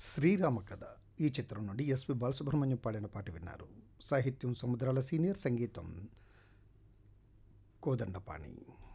శ్రీరామ కథ ఈ చిత్రం నుండి ఎస్పి బాలసుబ్రహ్మణ్యం పాడిన పాట విన్నారు. సాహిత్యం సముద్రాల సీనియర్, సంగీతం కోదండపాణి.